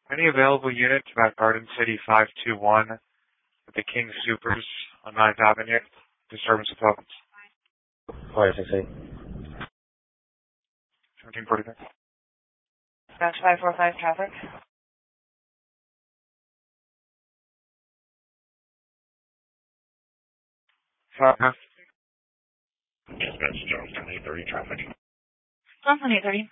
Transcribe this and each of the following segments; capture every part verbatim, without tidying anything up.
Any available units about Garden City five two one with the King Supers on ninth Avenue? Disturbance of weapons. five six eight. seventeen forty-five. Dash five four five traffic. Uh, Dispatch Johnstown eight thirty traffic. Johnson eight thirty.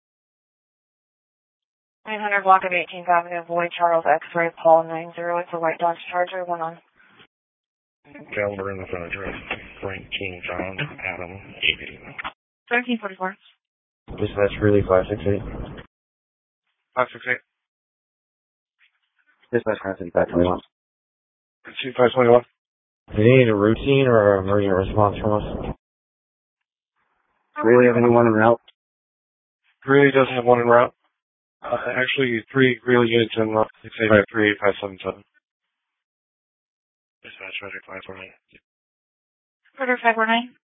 nine hundred block of eighteenth Avenue, Boyd Charles X-ray, Paul nine zero. It's a white Dodge Charger, one on. Calendar in the front address. Frank King John Adam eighty. seventeen forty-four. Dispatch really five six eight. five six eight. Dispatch City five twenty-one. C five twenty-one. Do you need a routine or an emergent response from us? Really have anyone en route? Greeley doesn't have one en route. Uh, actually, three Greeley units in route. six eight five three eight five seven seven. Dispatch Roger five four nine. Order five four nine.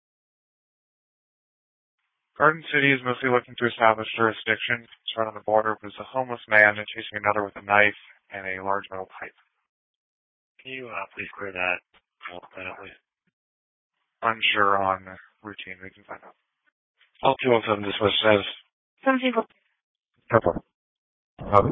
Garden City is mostly looking to establish jurisdiction. It's right on the border was a homeless man chasing another with a knife and a large metal pipe. Can you uh, please clear that? I'll clear that, please. Unsure on routine. We can find out. All two one seven dispatch says. seventeen forty. Purple. Copy.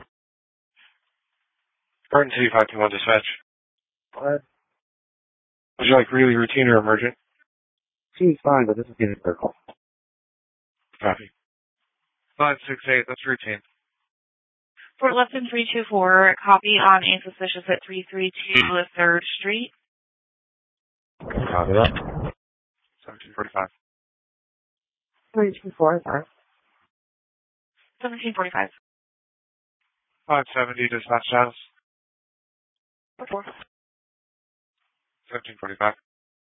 Garden City five two one dispatch. What? Would you like Greeley routine or emergent? She's fine, but this is getting circle. Copy. five six eight, that's routine. Fort Lupton three two four, copy on a suspicious at three three two third Street. Copy that. seventeen forty-five. three two four, sorry. seventeen forty-five. five seventy dispatch status. four. seventeen forty-five.